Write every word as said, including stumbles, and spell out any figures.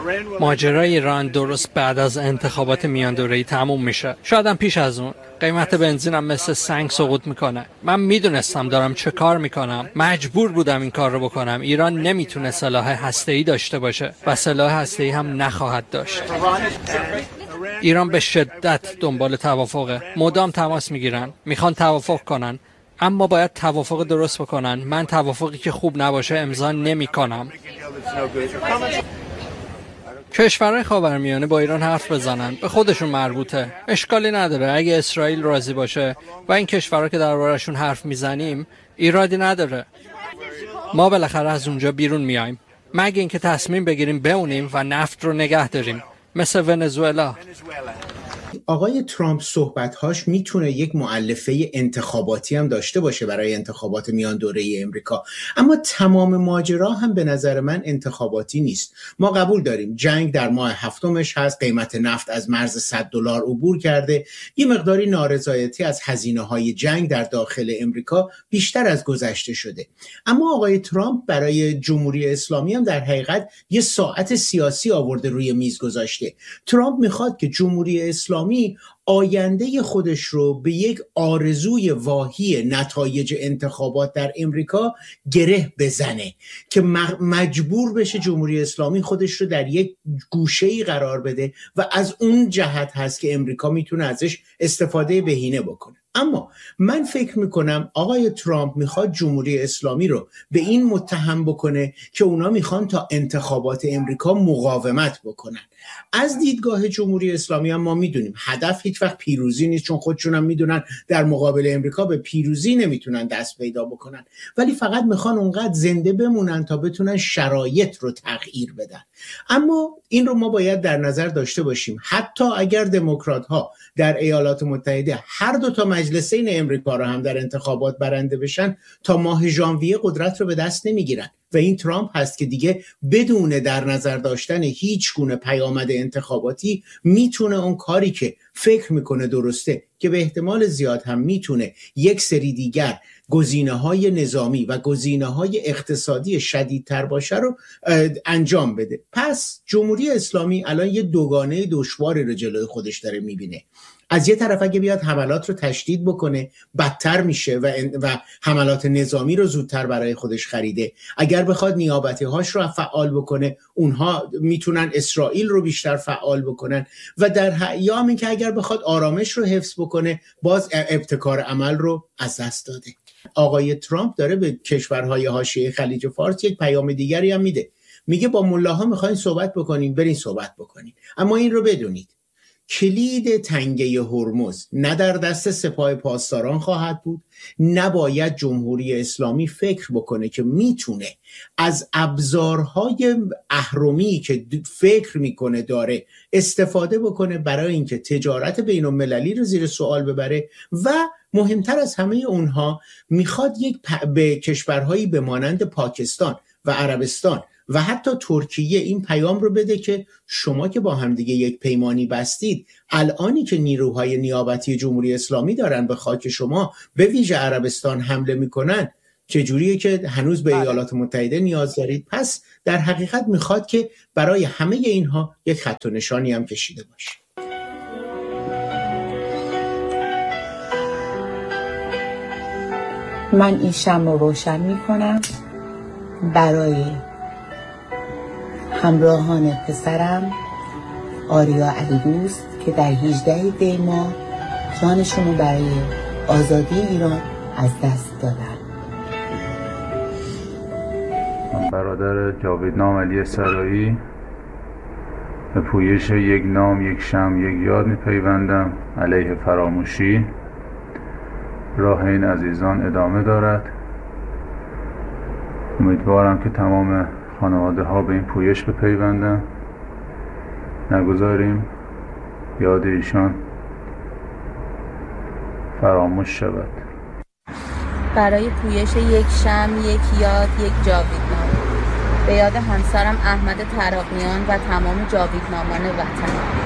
ماجرای ایران درست بعد از انتخابات میان دوره‌ای تموم میشه. شاید هم پیش از اون. قیمت بنزینم مثل سنگ سقوط میکنه. من میدونستم دارم چه کار میکنم. مجبور بودم این کار رو بکنم. ایران نمیتونه سلاح هسته‌ای داشته باشه و سلاح هسته‌ای هم نخواهد داشت. ایران به شدت دنبال توافقه. مدام تماس میگیرن. میخوان توافق کنن. اما باید توافق درست بکنن. من توافقی که خوب نباشه امضا نمیکنم. کشورهای خاورمیانه با ایران حرف بزنن، به خودشون مربوطه. اشکالی نداره اگه اسرائیل راضی باشه و این کشورها که دربارشون حرف میزنیم ایرادی نداره. ما بالاخره از اونجا بیرون میایم، مگه اینکه تصمیم بگیریم بمونیم و نفت رو نگه داریم مثل ونزوئلا. آقای ترامپ صحبت‌هاش میتونه یک مؤلفه انتخاباتی هم داشته باشه برای انتخابات میان دوره امریکا، اما تمام ماجرا هم به نظر من انتخاباتی نیست. ما قبول داریم جنگ در ماه هفتمش هست، قیمت نفت از مرز صد دلار عبور کرده، یه مقداری نارضایتی از هزینه‌های جنگ در داخل امریکا بیشتر از گذشته شده. اما آقای ترامپ برای جمهوری اسلامی هم در حقیقت یه ساعت سیاسی آورده روی میز گذاشته. ترامپ میخواد که جمهوری اسلامی آینده خودش رو به یک آرزوی واهی نتایج انتخابات در امریکا گره بزنه که مجبور بشه جمهوری اسلامی خودش رو در یک گوشه‌ای قرار بده و از اون جهت هست که امریکا میتونه ازش استفاده بهینه بکنه. اما من فکر میکنم آقای ترامپ میخواد جمهوری اسلامی رو به این متهم بکنه که اونا میخوان تا انتخابات امریکا مقاومت بکنن. از دیدگاه جمهوری اسلامی هم ما میدونیم هدف هیچ وقت پیروزی نیست، چون خودشون هم میدونن در مقابل امریکا به پیروزی نمیتونن دست پیدا بکنن، ولی فقط میخوان اونقدر زنده بمونن تا بتونن شرایط رو تغییر بدن. اما این رو ما باید در نظر داشته باشیم حتی اگر دموکرات ها در ایالات متحده هر دو تا مجلسین امریکا رو هم در انتخابات برنده بشن، تا ماه ژانویه قدرت رو به دست نمیگیرن و این ترامپ هست که دیگه بدون در نظر داشتن هیچ گونه پیامد انتخاباتی میتونه اون کاری که فکر میکنه درسته، که به احتمال زیاد هم میتونه یک سری دیگر گزینه‌های نظامی و گزینه‌های اقتصادی شدیدتر باشه رو انجام بده. پس جمهوری اسلامی الان یه دوگانه دشواری رو جلوی خودش داره میبینه. از یه طرف اگه بیاد حملات رو تشدید بکنه بدتر میشه و, و حملات نظامی رو زودتر برای خودش خریده. اگر بخواد نیابتی هاش رو فعال بکنه اونها میتونن اسرائیل رو بیشتر فعال بکنن و در یا همین که اگر بخواد آرامش رو حفظ بکنه باز ابتکار عمل رو از دست داده. آقای ترامپ داره به کشورهای حاشیه خلیج فارس یک پیام دیگری هم میده، میگه با ملاها میخواین صحبت بکنین، برین صحبت بکنین، اما این رو بدونید کلید تنگه هرمز نه در دست سپاه پاسداران خواهد بود، نباید جمهوری اسلامی فکر بکنه که میتونه از ابزارهای اهرمی که فکر میکنه داره استفاده بکنه برای اینکه تجارت بین المللی رو زیر سوال ببره و مهمتر از همه اونها میخواد یک پ... به کشورهایی به مانند پاکستان و عربستان و حتی ترکیه این پیام رو بده که شما که با هم دیگه یک پیمانی بستید، الانی که نیروهای نیابتی جمهوری اسلامی دارن به خاک شما به ویژه عربستان حمله میکنن، چجوریه که هنوز به ایالات متحده نیاز دارید؟ پس در حقیقت میخواد که برای همه اینها یک خط و نشانی هم کشیده باشه. من این شمع رو روشن میکنم برای همراهان پسرم آریا علیدوست که در هجدهم دی ماه جانشون رو برای آزادی ایران از دست دادن. من برادر جاویدنام علی سرایی به پویش یک نام یک شمع یک یاد میپیوندم علیه فراموشی. راه این عزیزان ادامه دارد. امیدوارم که تمام خانواده ها به این پویش بپیوندن، نگذاریم یاد ایشان فراموش شود. برای پویش یک شمع یک یاد یک جاویدنامه به یاد همسرم احمد تراقیان و تمام جاویدنامان وطن.